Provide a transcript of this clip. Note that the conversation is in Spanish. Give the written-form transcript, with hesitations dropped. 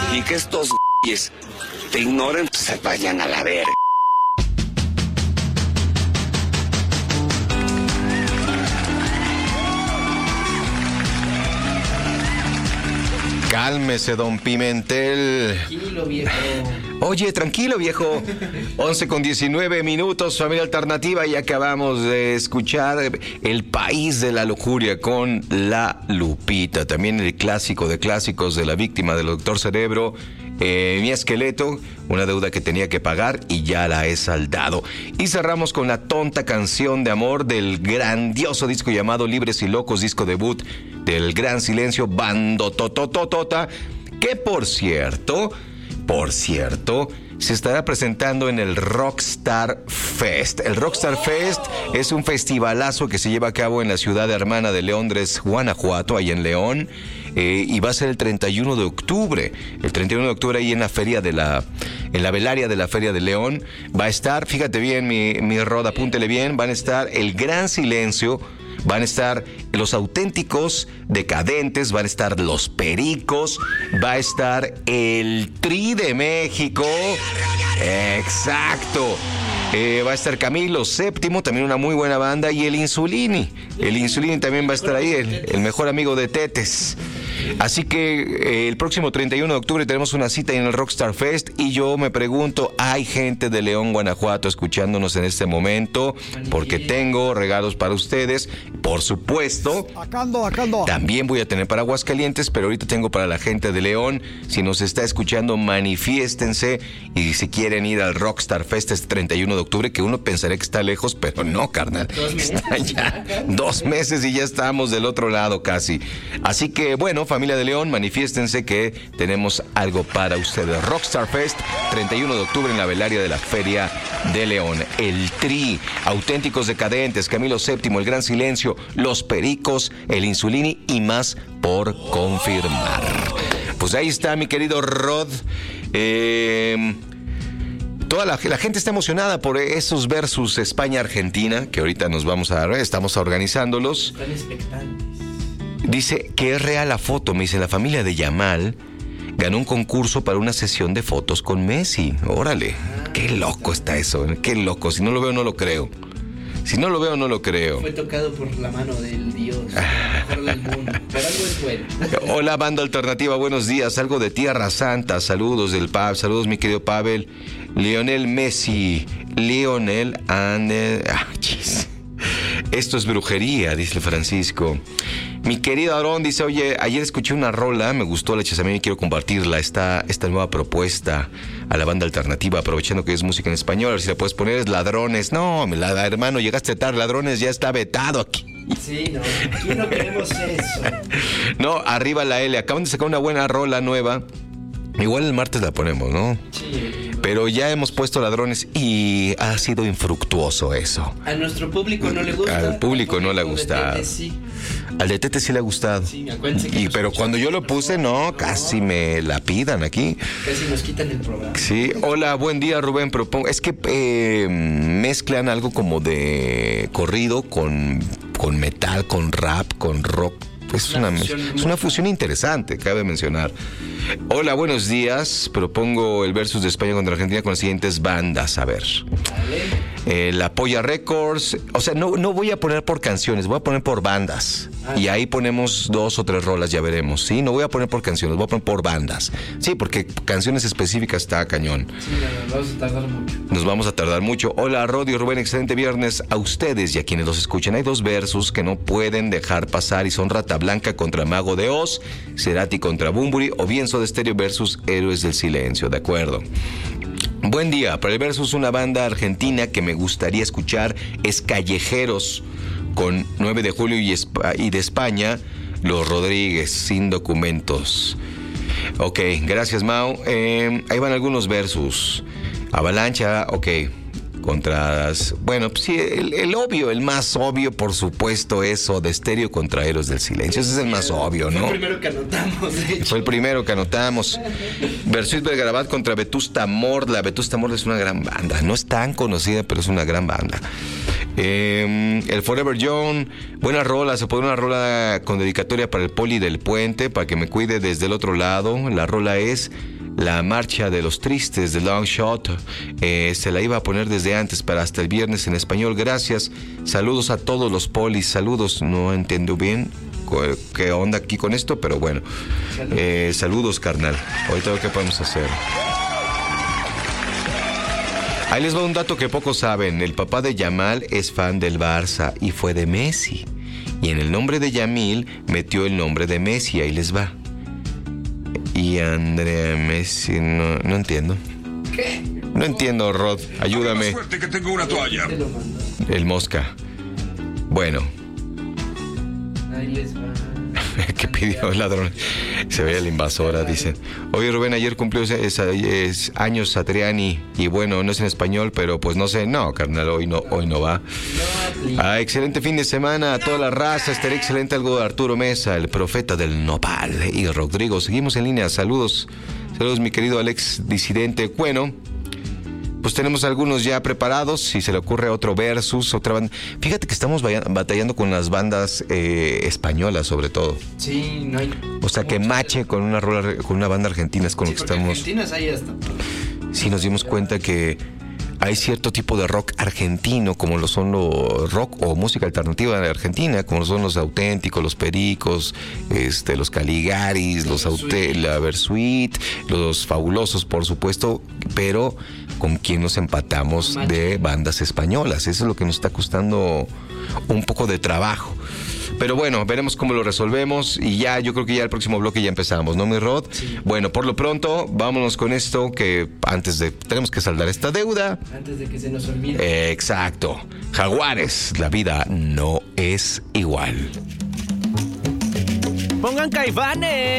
Y que estos güeyes te ignoren, pues se vayan a la verga. Cálmese, don Pimentel. Tranquilo, viejo. Oye, tranquilo, viejo. 11:19, familia alternativa, y acabamos de escuchar El País de la Lujuria con La Lupita. También el clásico de clásicos de La Víctima del Doctor Cerebro. Mi esqueleto, una deuda que tenía que pagar y ya la he saldado. Y cerramos con La Tonta Canción de Amor del grandioso disco llamado Libres y Locos, disco debut del Gran Silencio, Bando Totototota, que por cierto, se estará presentando en el Rockstar Fest. El Rockstar Fest es un festivalazo que se lleva a cabo en la ciudad hermana de León, Guanajuato, ahí en León. Y va a ser el 31 de octubre. El 31 de octubre ahí en la feria en la velaria de la Feria de León. Va a estar, fíjate bien, mi Rod, apúntele bien, van a estar El Gran Silencio, van a estar Los Auténticos Decadentes, van a estar Los Pericos, va a estar el Tri de México. Exacto. Va a estar Camilo VII, también una muy buena banda, y el Insulini. El Insulini también va a estar ahí, el mejor amigo de Tetes. Así que el próximo 31 de octubre tenemos una cita en el Rockstar Fest, y yo me pregunto, ¿hay gente de León, Guanajuato escuchándonos en este momento? Porque tengo regalos para ustedes, por supuesto. Acá ando. También voy a tener para Aguascalientes, pero ahorita tengo para la gente de León. Si nos está escuchando, manifiéstense, y si quieren ir al Rockstar Fest este 31 de octubre, que uno pensaría que está lejos, pero no, carnal. 2 meses. Está ya 2 meses y ya estamos del otro lado casi. Así que, bueno, familia de León, manifiéstense que tenemos algo para ustedes. Rockstar Fest, 31 de octubre en la velaria de la Feria de León. El Tri, Auténticos Decadentes, Camilo VII, El Gran Silencio, Los Pericos, el Insulini y más por confirmar. Pues ahí está, mi querido Rod. Toda la gente está emocionada por esos versus España-Argentina, que ahorita estamos organizándolos. Están expectantes. Dice que es real la foto, me dice, la familia de Yamal ganó un concurso para una sesión de fotos con Messi. Órale, qué loco está eso, qué loco. Si no lo veo, no lo creo. Fue tocado por la mano del Dios, mejor del mundo, pero algo es bueno. Hola, banda alternativa, buenos días. Algo de Tierra Santa, saludos del Pab, saludos mi querido Pavel. Lionel Messi, esto es brujería, dice Francisco. Mi querido Aarón dice, oye, ayer escuché una rola, me gustó la chazamín y quiero compartirla, esta nueva propuesta a la banda alternativa, aprovechando que es música en español, a ver si la puedes poner, es Ladrones. No, hermano, llegaste tarde, Ladrones ya está vetado aquí. Sí, no, aquí no queremos eso. No, arriba la L, acaban de sacar una buena rola nueva. Igual el martes la ponemos, ¿no? Sí. Pero ya hemos puesto Ladrones y ha sido infructuoso eso. A nuestro público no le gusta. Al público no le ha gustado. Sí. Al de Tete sí le ha gustado. Sí, acuérdense que pero cuando yo lo puse, no, casi me la pidan aquí. Casi nos quitan el programa. Sí, hola, buen día, Rubén. Es que mezclan algo como de corrido con metal, con rap, con rock. Es una fusión interesante, cabe mencionar. Hola, buenos días. Propongo el versus de España contra Argentina con las siguientes bandas. A ver. La Polla Records. O sea, no voy a poner por canciones, voy a poner por bandas. Y ahí ponemos 2 o 3 rolas, ya veremos. Sí, no voy a poner por canciones, voy a poner por bandas. Sí, porque canciones específicas está cañón. Sí, nos vamos a tardar mucho. Nos vamos a tardar mucho. Hola, Rod y Rubén, excelente viernes a ustedes y a quienes los escuchan. Hay 2 versus que no pueden dejar pasar y son Rata Blanca contra Mago de Oz, Cerati contra Bunbury o bien Soda Stereo versus Héroes del Silencio. De acuerdo. Buen día. Para el versus, una banda argentina que me gustaría escuchar es Callejeros con 9 de julio y de España, Los Rodríguez, Sin Documentos. Ok, gracias, Mau. Ahí van algunos versus. Avalancha, ok. Bueno, pues sí, el obvio, el más obvio, por supuesto, es Soda Stereo contra Héroes del Silencio. Ese es el más obvio, ¿no? Fue el primero que anotamos, de hecho. Fue el primero que anotamos. Versus Belgarabat contra Vetusta Morla. Vetusta Morla es una gran banda. No es tan conocida, pero es una gran banda. El Forever Young, buena rola. Se pone una rola con dedicatoria para el Poli del Puente, para que me cuide desde el otro lado. La rola es la marcha de los tristes de Long Shot. Se la iba a poner desde antes para hasta el viernes en español. Gracias. Saludos a todos los polis. Saludos. No entiendo bien qué onda aquí con esto, pero bueno. Saludos, carnal. Ahorita qué podemos hacer. Ahí les va un dato que pocos saben. El papá de Yamal es fan del Barça y fue de Messi. Y en el nombre de Yamil metió el nombre de Messi. Ahí les va. Y Andrea Messi, no entiendo. ¿Qué? No entiendo, Rod. Ayúdame. Suerte que tengo una toalla. Te lo mando. El Mosca. Bueno. Ahí les va. ¿Qué pidió el ladrón? Se veía la invasora, dicen. Oye, Rubén, ayer cumplió años Satriani. Y bueno, no es en español, pero pues no sé. No, carnal, hoy no va. Excelente fin de semana a toda la raza. Estaría excelente algo de Arturo Mesa, el profeta del nopal. Y Rodrigo, seguimos en línea. Saludos, mi querido Alex Disidente. Bueno, pues tenemos algunos ya preparados. Si se le ocurre otro versus, otra banda. Fíjate que estamos batallando con las bandas españolas, sobre todo. Sí, no hay. O sea, que mache con una banda argentina es con lo que estamos. Argentinas hay hasta. Sí, nos dimos cuenta que hay cierto tipo de rock argentino, como lo son los rock o música alternativa de Argentina, como son los Auténticos, los Pericos, los Caligaris, la Versuit, los Fabulosos, por supuesto, pero con quien nos empatamos de bandas españolas. Eso es lo que nos está costando un poco de trabajo. Pero bueno, veremos cómo lo resolvemos y ya, yo creo que ya el próximo bloque ya empezamos, ¿no, mi Rod? Sí. Bueno, por lo pronto, vámonos con esto que tenemos que saldar esta deuda. Antes de que se nos olvide. Exacto. Jaguares, la vida no es igual. Pongan Caifanes.